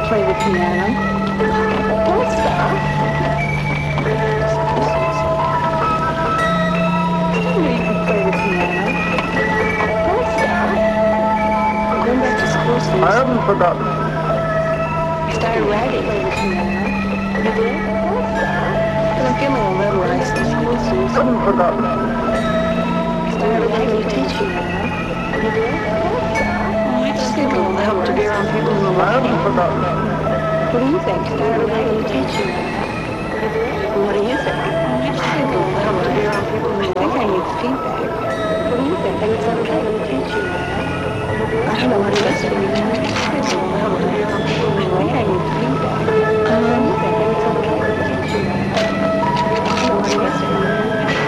play the piano. Don't stop. Tell me you can play the piano. Don't stop. Going back to school soon. I haven't forgotten. You started writing. Play the piano. You did? Don't stop. But I'm feeling a little when I get to school soon. I haven't forgotten. You started writing to teach you. You did? Don't stop. I just need a little help to be around people who are I haven't writing. forgotten. What do you think? Started writing to teach you. What do you think? I just need a little help to be around people who I think I need feedback. What do you think? I need somebody to teach you. I don't know what it is for you.